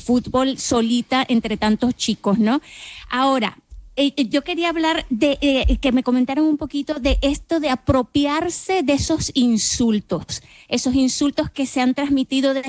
fútbol solita entre tantos chicos, ¿no? Ahora, yo quería hablar de que me comentaran un poquito de esto de apropiarse de esos insultos que se han transmitido